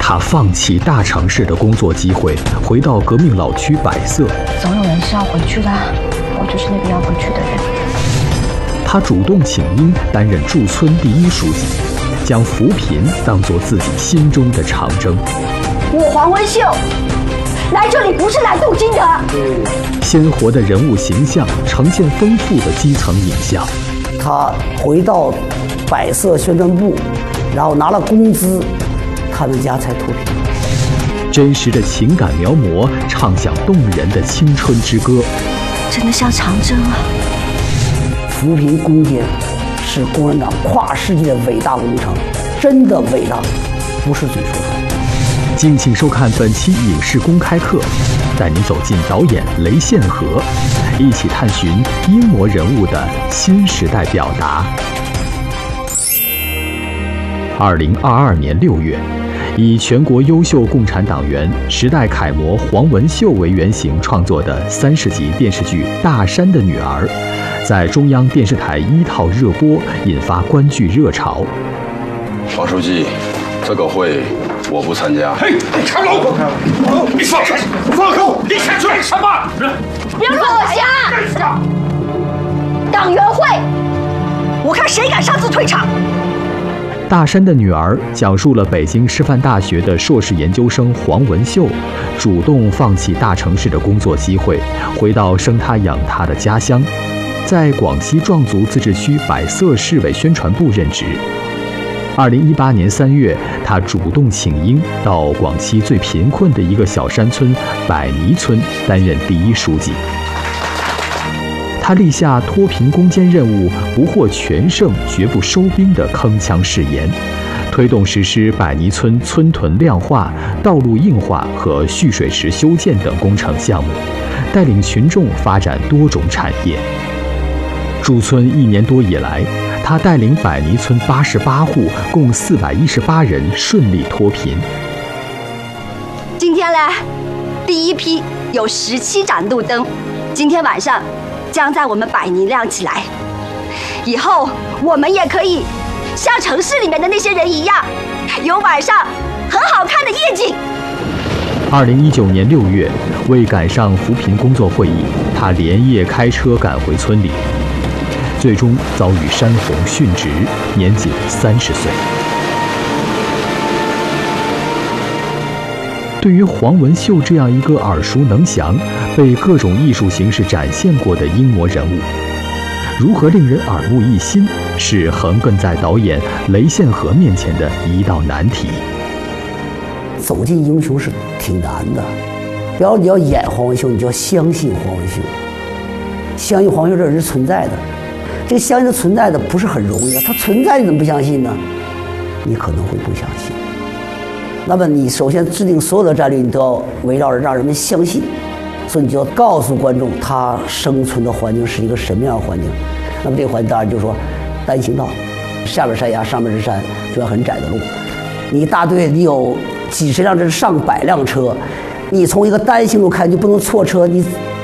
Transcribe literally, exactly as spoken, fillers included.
他放弃大城市的工作机会，回到革命老区百色。 总有人是要回去的，我就是那个要回去的人。 他主动请缨担任驻村第一书记，将扶贫当作自己心中的长征。 我黄文秀来这里不是来镀金的。 鲜活的人物形象呈现丰富的基层影像。 他回到百色宣传部，然后拿了工资，他们家才脱贫。 真实的情感描摹，唱响动人的青春之歌。 真的像长征啊！ 扶贫攻坚是共产党跨世纪的伟大工程，真的伟大，不是嘴说出来。 敬请收看本期影视公开课，带您走进导演雷宪和，一起探寻英模人物的新时代表达。二零二二年六月，以全国优秀共产党员、时代楷模黄文秀为原型创作的三十集电视剧《大山的女儿》，在中央电视台一套热播，引发观剧热潮。 王书记，这个会我不参加。 嘿，你看老狗！你放开！放口！你想做什么？ 不要乱瞎！党员会，我看谁敢擅自退场。 大山的女儿讲述了北京师范大学的硕士研究生黄文秀，主动放弃大城市的工作机会，回到生他养他的家乡，在广西壮族自治区百色市委宣传部任职。二零一八年三月，他主动请缨到广西最贫困的一个小山村百尼村担任第一书记。他立下脱贫攻坚任务不获全胜绝不收兵的铿锵誓言，推动实施百尼村村屯亮化、道路硬化和蓄水池修建等工程项目，带领群众发展多种产业。驻村一年多以来，他带领百尼村八十八户，共四百一十八人顺利脱贫。 今天呢，第一批有十七盏路灯，今天晚上将在我们百尼亮起来。以后我们也可以像城市里面的那些人一样，有晚上很好看的夜景。 二零一九年六月，为赶上扶贫工作会议，他连夜开车赶回村里，最终遭遇山洪殉职，年仅三十岁。对于黄文秀这样一个耳熟能详、被各种艺术形式展现过的英模人物，如何令人耳目一新，是横亘在导演雷宪和面前的一道难题。 走进英雄是挺难的，比方你要演黄文秀，你就要相信黄文秀，相信黄文秀这人是存在的。这个相信他存在的不是很容易啊，他存在你怎么不相信呢？你可能会不相信。那么你首先制定所有的战略，你都要围绕着让人们相信，所以你就要告诉观众他生存的环境是一个什么样的环境。那么这个环境当然就是说单行道，下边山崖，上面是山，就要很窄的路。你一大队你有几十辆，这是上百辆车，你从一个单行路看就不能错车，你